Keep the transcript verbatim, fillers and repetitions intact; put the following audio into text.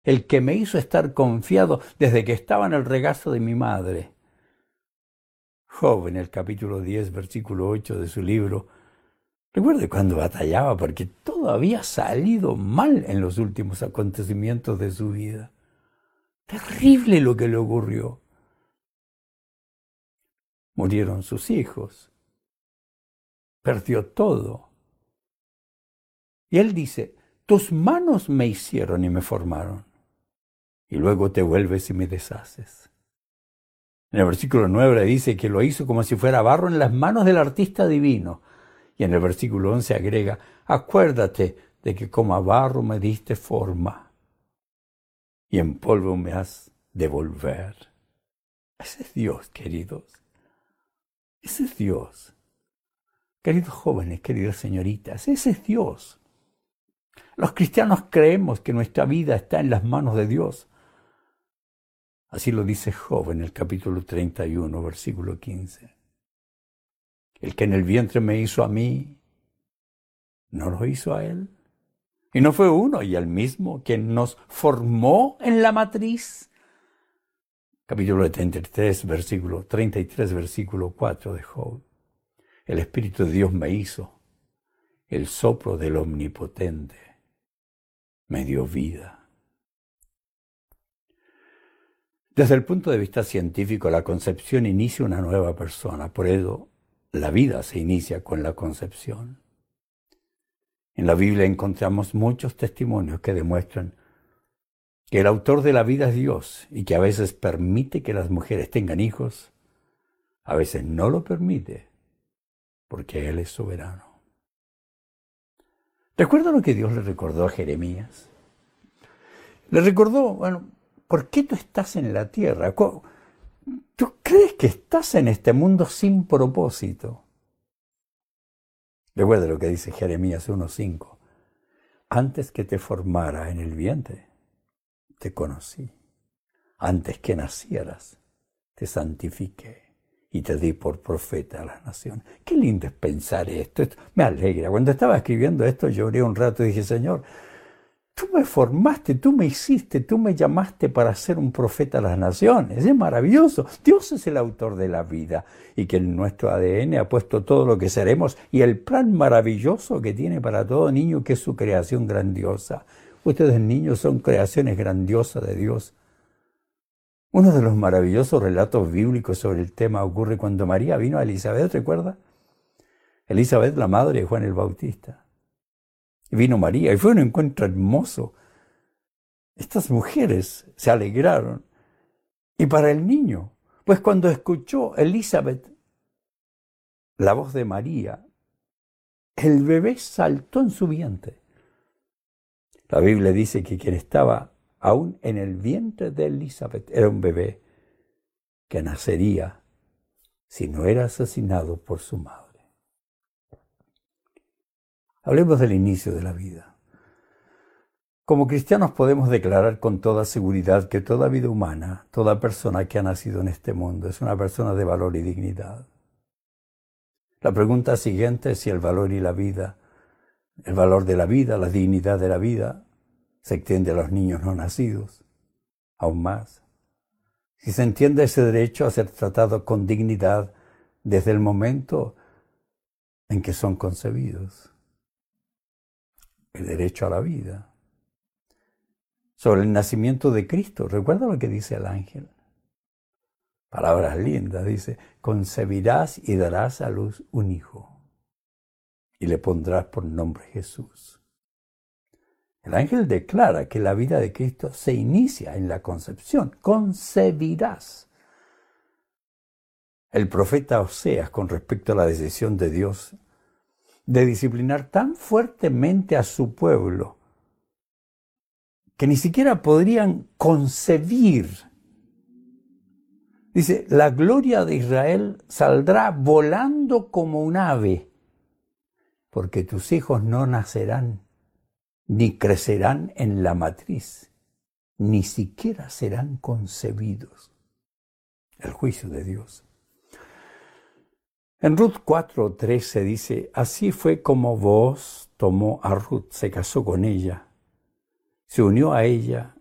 el que me hizo estar confiado desde que estaba en el regazo de mi madre. Job, en el capítulo diez, versículo ocho de su libro, recuerde cuando batallaba porque todo había salido mal en los últimos acontecimientos de su vida. Terrible lo que le ocurrió. Murieron sus hijos. Perdió todo. Y él dice, tus manos me hicieron y me formaron. Y luego te vuelves y me deshaces. En el versículo nueve le dice que lo hizo como si fuera barro en las manos del artista divino. Y en el versículo once agrega, acuérdate de que como a barro me diste forma y en polvo me has de volver. Ese es Dios, queridos. Ese es Dios. Queridos jóvenes, queridas señoritas, ese es Dios. Los cristianos creemos que nuestra vida está en las manos de Dios. Así lo dice Job en el capítulo treinta y uno, versículo quince. El que en el vientre me hizo a mí, ¿no lo hizo a él? Y no fue uno y el mismo quien nos formó en la matriz. Capítulo treinta y tres, versículo treinta y tres, versículo cuatro de Job. El Espíritu de Dios me hizo, el soplo del Omnipotente me dio vida. Desde el punto de vista científico, la concepción inicia una nueva persona. Por eso, la vida se inicia con la concepción. En la Biblia encontramos muchos testimonios que demuestran que el autor de la vida es Dios y que a veces permite que las mujeres tengan hijos, a veces no lo permite, porque Él es soberano. ¿Recuerda lo que Dios le recordó a Jeremías? Le recordó, bueno, ¿por qué tú estás en la tierra? ¿Tú crees que estás en este mundo sin propósito? Recuerda lo que dice Jeremías uno cinco. Antes que te formara en el vientre, te conocí. Antes que nacieras, te santifiqué y te di por profeta a la nación. Qué lindo es pensar esto. Esto me alegra. Cuando estaba escribiendo esto, lloré un rato y dije, Señor, tú me formaste, tú me hiciste, tú me llamaste para ser un profeta a las naciones. Es maravilloso. Dios es el autor de la vida y que en nuestro A D N ha puesto todo lo que seremos y el plan maravilloso que tiene para todo niño, que es su creación grandiosa. Ustedes niños son creaciones grandiosas de Dios. Uno de los maravillosos relatos bíblicos sobre el tema ocurre cuando María vino a Elizabeth, ¿recuerda? Elizabeth, la madre de Juan el Bautista. Y vino María, y fue un encuentro hermoso. Estas mujeres se alegraron. Y para el niño, pues cuando escuchó Elizabeth la voz de María, el bebé saltó en su vientre. La Biblia dice que quien estaba aún en el vientre de Elizabeth era un bebé que nacería si no era asesinado por su madre. Hablemos del inicio de la vida. Como cristianos podemos declarar con toda seguridad que toda vida humana, toda persona que ha nacido en este mundo es una persona de valor y dignidad. La pregunta siguiente es si el valor y la vida, el valor de la vida, la dignidad de la vida, se extiende a los niños no nacidos, aún más. Si se entiende ese derecho a ser tratado con dignidad desde el momento en que son concebidos. El derecho a la vida. Sobre el nacimiento de Cristo, ¿recuerda lo que dice el ángel? Palabras lindas, dice, concebirás y darás a luz un hijo, y le pondrás por nombre Jesús. El ángel declara que la vida de Cristo se inicia en la concepción. Concebirás. El profeta Oseas, con respecto a la decisión de Dios de disciplinar tan fuertemente a su pueblo, que ni siquiera podrían concebir. Dice, la gloria de Israel saldrá volando como un ave, porque tus hijos no nacerán, ni crecerán en la matriz, ni siquiera serán concebidos. El juicio de Dios. En Ruth cuatro trece dice, así fue como Booz tomó a Ruth, se casó con ella, se unió a ella